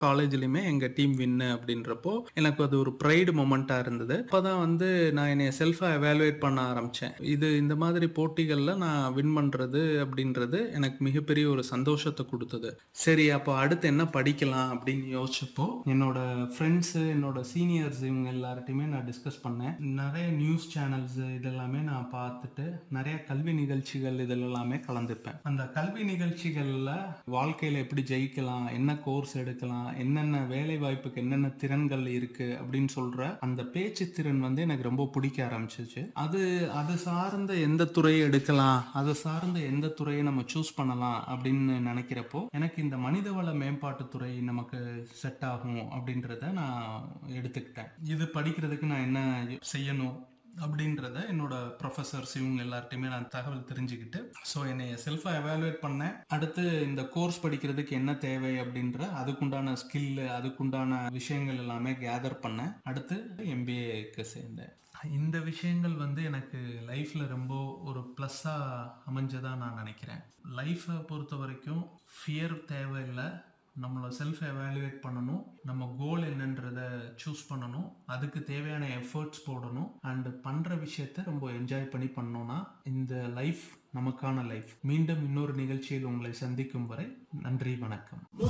காலேஜ்லயுமே எங்க டீம் வின்னு அப்படின்றப்போ, எனக்கு அது ஒரு ப்ரைடு மொமெண்ட்டா இருந்தது. அப்பதான் வந்து நான் என்னைய செல்ஃபா எவாலுவேட் பண்ண ஆரம்பிச்சேன். இந்த மாதிரி போட்டிகள்ல நான் வின் பண்றது அப்படின்றது எனக்கு மிகப்பெரிய ஒரு சந்தோஷத்த குடுத்தது. சரி அப்போ அடுத்து என்ன படிக்கலாம் அப்படின்னு யோசிச்சப்போ, என்னோட ஃப்ரெண்ட்ஸு, என்னோட சீனியர்ஸ் இவங்க எல்லார்ட்டயுமே நான் டிஸ்கஸ் பண்ணேன். நெறைய நியூஸ் சேனல்ஸ் இதெல்லாமே நான் பார்த்துட்டு, நெறைய கல்வி நிகழ்ச்சிகள் இதில எல்லாமே கலந்துப்பேன். அந்த கல்வி நிகழ்ச்சிகள்ல வாழ்க்கையில எப்படி ஜெயிக்கலாம்? என்ன கோர்ஸ் எடுக்கலாம்? என்னென்ன வேலை வாய்ப்புக்கு என்னென்ன திறன்கள் இருக்கு? அப்படின்னு சொல்ற அந்த பேச்சு திறன் வந்து எனக்கு ரொம்ப பிடிக்க ஆரம்பிச்சுச்சு. அது சார்ந்த எந்த துறையை எடுக்கலாம்? அது சார்ந்த எந்த துறையை நம்ம சூஸ் பண்ணலாம்? அப்படின்னு நினைக்கிறப்போ, எனக்கு இந்த மனிதவள மேம்பாட்டுத் துறை நமக்கு செட் ஆகும் அப்படின்றத நான் எடுத்துக்கிட்டேன். இது படிக்கிறதுக்கு நான் என்ன செய்யணும்? அப்படின்றத என்னோட ப்ரொஃபசர்ஸ் இவங்க எல்லார்ட்டையுமே நான் தகவல் தெரிஞ்சுக்கிட்டு, ஸோ என்னைய செல்ஃபா எவாலுவேட் பண்ணேன். அடுத்து இந்த கோர்ஸ் படிக்கிறதுக்கு என்ன தேவை அப்படின்ற அதுக்குண்டான ஸ்கில்லு, அதுக்குண்டான விஷயங்கள் எல்லாமே கேதர் பண்ணேன். அடுத்து எம்பிஏக்கு சேர்ந்தேன். இந்த விஷயங்கள் வந்து எனக்கு லைஃப்ல ரொம்ப ஒரு ப்ளஸ்ஸா அமைஞ்சதா நான் நினைக்கிறேன். லைஃப்பை பொறுத்த வரைக்கும் ஃபியர் தேவையில்லை. நம்மளை செல்ஃப் எவாலுவேட் பண்ணணும், நம்ம கோல் என்னன்றதை சூஸ் பண்ணணும், அதுக்கு தேவையான எஃபர்ட்ஸ் போடணும், அண்ட் பண்ணுற விஷயத்த ரொம்ப என்ஜாய் பண்ணி பண்ணோன்னா இந்த லைஃப் நமக்கான லைஃப். மீண்டும் இன்னொரு நிகழ்ச்சியில் உங்களை சந்திக்கும் வரை நன்றி, வணக்கம்.